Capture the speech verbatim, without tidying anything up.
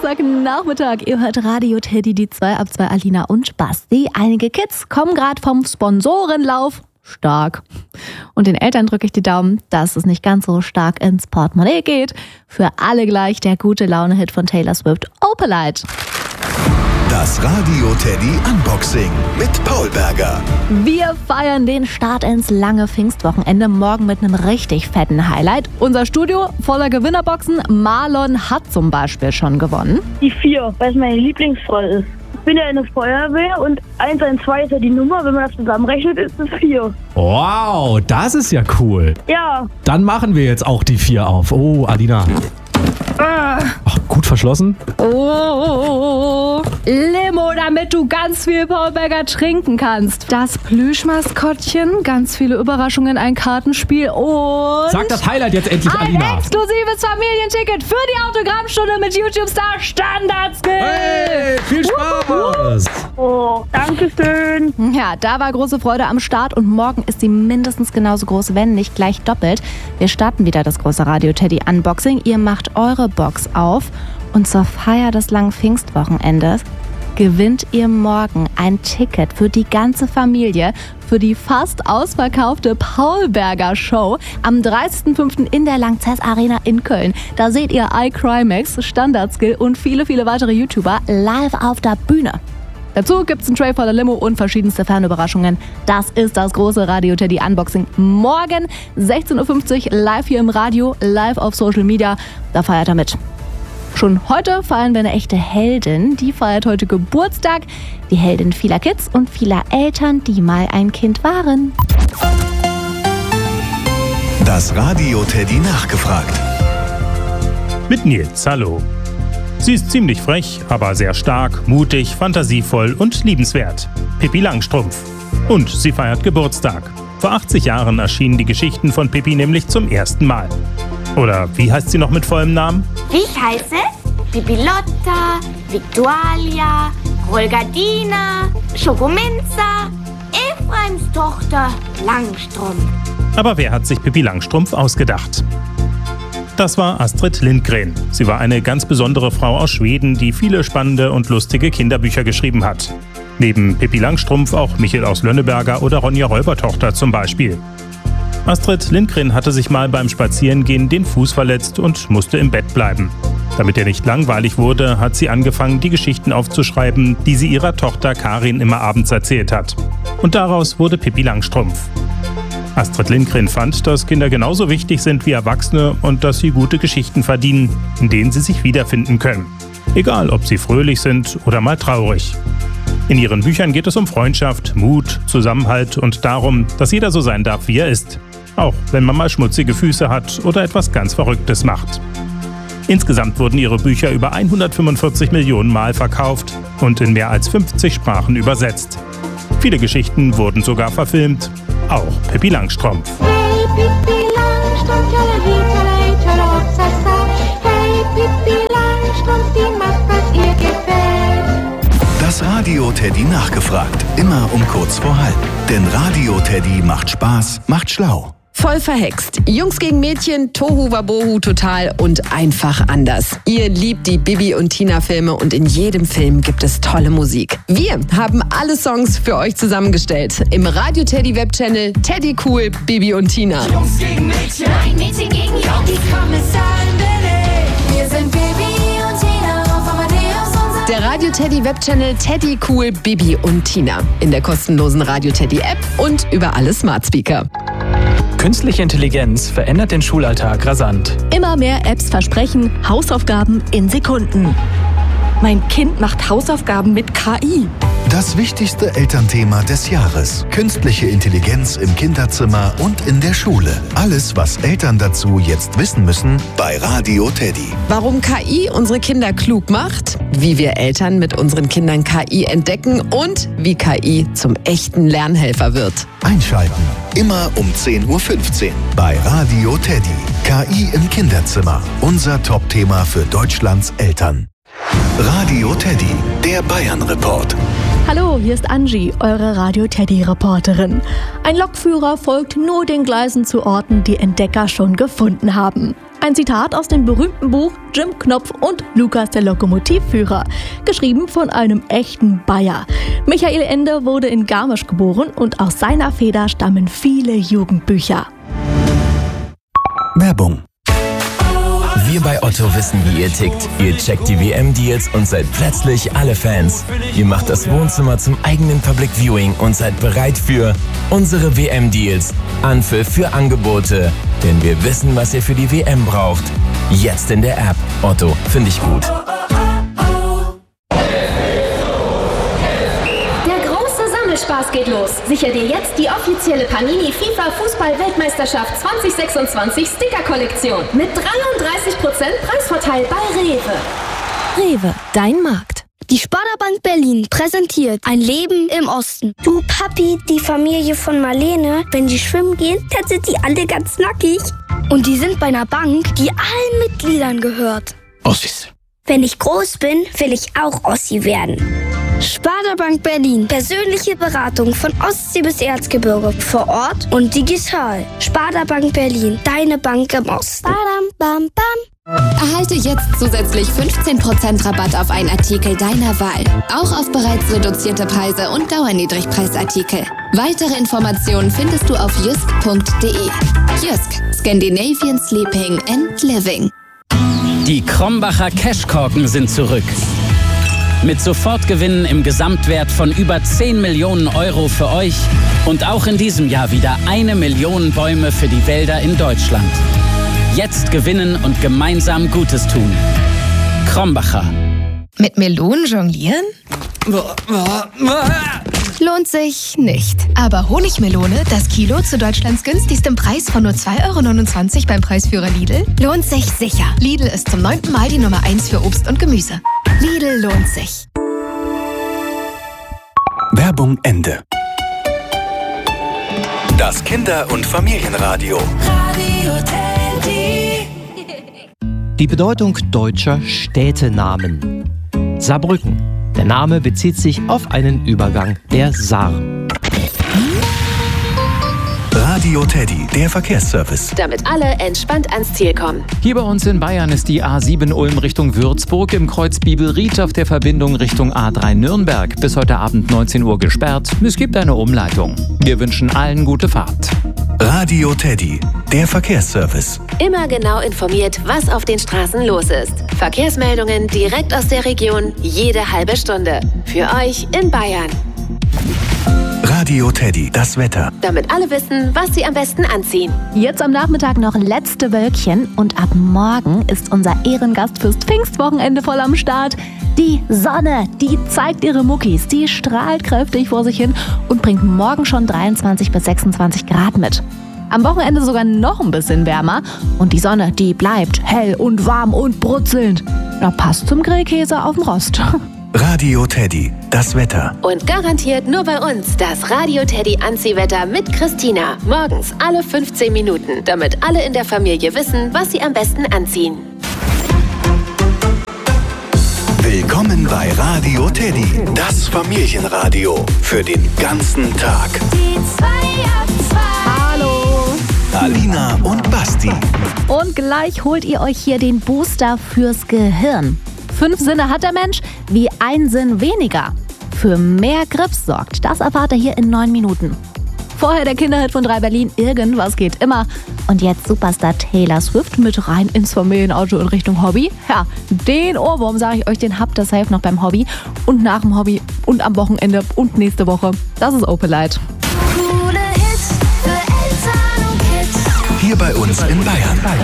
Samstagnachmittag. Ihr hört Radio Teddy, die zwei ab zwei, Alina und Basti. Einige Kids kommen gerade vom Sponsorenlauf. Stark. Und den Eltern drücke ich die Daumen, dass es nicht ganz so stark ins Portemonnaie geht. Für alle gleich der gute Laune-Hit von Taylor Swift, Opalite. Das Radio Teddy Unboxing mit Paul Berger. Wir feiern den Start ins lange Pfingstwochenende morgen mit einem richtig fetten Highlight. Unser Studio voller Gewinnerboxen. Marlon hat zum Beispiel schon gewonnen. Die vier, weil es meine Lieblingszahl ist. Ich bin ja in der Feuerwehr und eins eins zwei ist ja die Nummer. Wenn man das zusammenrechnet, ist es vier. Wow, das ist ja cool. Ja. Dann machen wir jetzt auch die vier auf. Oh, Alina. Ah. Ach, gut verschlossen. Oh, Limo, damit du ganz viel Paul Berger trinken kannst. Das Plüschmaskottchen, ganz viele Überraschungen, ein Kartenspiel und... Sag das Highlight jetzt endlich, ein Alina. exklusives Familienticket für die Autogrammstunde mit YouTube-Star Standardskill. Hey, viel Spaß. Oh, danke schön. Ja, da war große Freude am Start und morgen ist sie mindestens genauso groß, wenn nicht gleich doppelt. Wir starten wieder das große Radio Teddy Unboxing. Ihr macht eure Box auf und zur Feier des langen Pfingstwochenendes gewinnt ihr morgen ein Ticket für die ganze Familie für die fast ausverkaufte Paul Berger Show am dreißigsten fünften in der Lanxess Arena in Köln. Da seht ihr iCrimex, Standardskill und viele, viele weitere YouTuber live auf der Bühne. Dazu gibt's einen Tray voller Limo und verschiedenste Fernüberraschungen. Das ist das große Radio Teddy Unboxing. Morgen sechzehn Uhr fünfzig live hier im Radio, live auf Social Media. Da feiert er mit. Schon heute feiern wir eine echte Heldin. Die feiert heute Geburtstag. Die Heldin vieler Kids und vieler Eltern, die mal ein Kind waren. Das Radio Teddy nachgefragt. Mit Nils, hallo. Sie ist ziemlich frech, aber sehr stark, mutig, fantasievoll und liebenswert. Pippi Langstrumpf. Und sie feiert Geburtstag. Vor achtzig Jahren erschienen die Geschichten von Pippi nämlich zum ersten Mal. Oder wie heißt sie noch mit vollem Namen? Ich heiße Pippilotta, Victualia, Rolgadina, Schokominza, Ephraims Tochter Langstrumpf. Aber wer hat sich Pippi Langstrumpf ausgedacht? Das war Astrid Lindgren. Sie war eine ganz besondere Frau aus Schweden, die viele spannende und lustige Kinderbücher geschrieben hat. Neben Pippi Langstrumpf auch Michel aus Lönneberger oder Ronja Räubertochter zum Beispiel. Astrid Lindgren hatte sich mal beim Spazierengehen den Fuß verletzt und musste im Bett bleiben. Damit er nicht langweilig wurde, hat sie angefangen, die Geschichten aufzuschreiben, die sie ihrer Tochter Karin immer abends erzählt hat. Und daraus wurde Pippi Langstrumpf. Astrid Lindgren fand, dass Kinder genauso wichtig sind wie Erwachsene und dass sie gute Geschichten verdienen, in denen sie sich wiederfinden können. Egal, ob sie fröhlich sind oder mal traurig. In ihren Büchern geht es um Freundschaft, Mut, Zusammenhalt und darum, dass jeder so sein darf, wie er ist. Auch wenn man mal schmutzige Füße hat oder etwas ganz Verrücktes macht. Insgesamt wurden ihre Bücher über hundertfünfundvierzig Millionen Mal verkauft und in mehr als fünfzig Sprachen übersetzt. Viele Geschichten wurden sogar verfilmt. Auch Pippi Langstrumpf. Hey Pippi Langstrumpf, tjalali, tjalopsasa. Hey Pippi Langstrumpf, die macht, was ihr gefällt. Das Radio Teddy nachgefragt. Immer um kurz vor halb. Denn Radio Teddy macht Spaß, macht schlau. Voll verhext. Jungs gegen Mädchen, Tohu Wabohu total und einfach anders. Ihr liebt die Bibi und Tina Filme und in jedem Film gibt es tolle Musik. Wir haben alle Songs für euch zusammengestellt. Im Radio Teddy Webchannel Teddy Cool, Bibi und Tina. Jungs gegen Mädchen, Ein Mädchen gegen Jungs. die Kommissarin bin ich. Wir sind Bibi und Tina auf Amadeus unser Der Radio Teddy Webchannel Teddy Cool, Bibi und Tina. In der kostenlosen Radio Teddy App und über alle Smart Speaker. Künstliche Intelligenz verändert den Schulalltag rasant. Immer mehr Apps versprechen Hausaufgaben in Sekunden. Mein Kind macht Hausaufgaben mit K I. Das wichtigste Elternthema des Jahres. Künstliche Intelligenz im Kinderzimmer und in der Schule. Alles, was Eltern dazu jetzt wissen müssen, bei Radio Teddy. Warum K I unsere Kinder klug macht, wie wir Eltern mit unseren Kindern K I entdecken und wie K I zum echten Lernhelfer wird. Einschalten. Immer um zehn Uhr fünfzehn bei Radio Teddy. K I im Kinderzimmer. Unser Top-Thema für Deutschlands Eltern. Radio Teddy, der Bayern-Report. Hallo, hier ist Angie, eure Radio-Teddy-Reporterin. Ein Lokführer folgt nur den Gleisen zu Orten, die Entdecker schon gefunden haben. Ein Zitat aus dem berühmten Buch Jim Knopf und Lukas der Lokomotivführer, geschrieben von einem echten Bayer. Michael Ende wurde in Garmisch geboren und aus seiner Feder stammen viele Jugendbücher. Werbung. Wir bei Otto wissen, wie ihr tickt. Ihr checkt die W M-Deals und seid plötzlich alle Fans. Ihr macht das Wohnzimmer zum eigenen Public Viewing und seid bereit für unsere W M-Deals. Anpfiff für Angebote. Denn wir wissen, was ihr für die W M braucht. Jetzt in der App. Otto, finde ich gut. Spaß geht los. Sicher dir jetzt die offizielle Panini FIFA Fußball-Weltmeisterschaft zwanzig sechsundzwanzig Sticker-Kollektion mit dreiunddreißig Prozent Preisvorteil bei Rewe. Rewe, dein Markt. Die Sparda-Bank Berlin präsentiert ein Leben im Osten. Du Papi, die Familie von Marlene, wenn die schwimmen gehen, dann sind die alle ganz nackig. Und die sind bei einer Bank, die allen Mitgliedern gehört. Ossis. Wenn ich groß bin, will ich auch Ossi werden. Sparda Bank Berlin. Persönliche Beratung von Ostsee bis Erzgebirge. Vor Ort und digital. Sparda Bank Berlin. Deine Bank im Osten. Badam, bam, bam. Erhalte jetzt zusätzlich fünfzehn Prozent Rabatt auf einen Artikel deiner Wahl. Auch auf bereits reduzierte Preise und Dauerniedrigpreisartikel. Weitere Informationen findest du auf jysk punkt de. Jysk. Scandinavian Sleeping and Living. Die Krombacher Cashkorken sind zurück. Mit Sofortgewinnen im Gesamtwert von über zehn Millionen Euro für euch und auch in diesem Jahr wieder eine Million Bäume für die Wälder in Deutschland. Jetzt gewinnen und gemeinsam Gutes tun. Krombacher. Mit Melonen jonglieren? Lohnt sich nicht. Aber Honigmelone, das Kilo zu Deutschlands günstigstem Preis von nur zwei Euro neunundzwanzig beim Preisführer Lidl, lohnt sich sicher. Lidl ist zum neunten Mal die Nummer eins für Obst und Gemüse. Lidl lohnt sich. Werbung Ende. Das Kinder- und Familienradio. Radio Teddy. Die Bedeutung deutscher Städtenamen. Saarbrücken. Der Name bezieht sich auf einen Übergang der Saar. Radio Teddy, der Verkehrsservice. Damit alle entspannt ans Ziel kommen. Hier bei uns in Bayern ist die A sieben Ulm Richtung Würzburg im Kreuz Bibelried auf der Verbindung Richtung A drei Nürnberg bis heute Abend neunzehn Uhr gesperrt. Es gibt eine Umleitung. Wir wünschen allen gute Fahrt. Radio Teddy, der Verkehrsservice. Immer genau informiert, was auf den Straßen los ist. Verkehrsmeldungen direkt aus der Region, jede halbe Stunde. Für euch in Bayern. Radio Teddy, das Wetter. Damit alle wissen, was sie am besten anziehen. Jetzt am Nachmittag noch letzte Wölkchen und ab morgen ist unser Ehrengast fürs Pfingstwochenende voll am Start. Die Sonne, die zeigt ihre Muckis, die strahlt kräftig vor sich hin und bringt morgen schon dreiundzwanzig bis sechsundzwanzig Grad mit. Am Wochenende sogar noch ein bisschen wärmer und die Sonne, die bleibt hell und warm und brutzelnd. Na, passt zum Grillkäse auf dem Rost. Radio Teddy, das Wetter. Und garantiert nur bei uns das Radio Teddy Anziehwetter mit Christina. Morgens alle fünfzehn Minuten, damit alle in der Familie wissen, was sie am besten anziehen. Willkommen bei Radio Teddy, das Familienradio für den ganzen Tag. Die zwei ab zwei. Hallo. Alina und Basti. Und gleich holt ihr euch hier den Booster fürs Gehirn. Fünf Sinne hat der Mensch, wie ein Sinn weniger. Für mehr Grips sorgt, das erfahrt ihr hier in neun Minuten. Vorher der Kinderhit von drei Berlin, Irgendwas geht immer. Und jetzt Superstar Taylor Swift mit rein ins Familienauto in Richtung Hobby. Ja, den Ohrwurm, sage ich euch, den habt ihr safe noch beim Hobby und nach dem Hobby und am Wochenende und nächste Woche. Das ist Opelite. Coole Hits für Eltern und Kids. Hier bei uns in Bayern.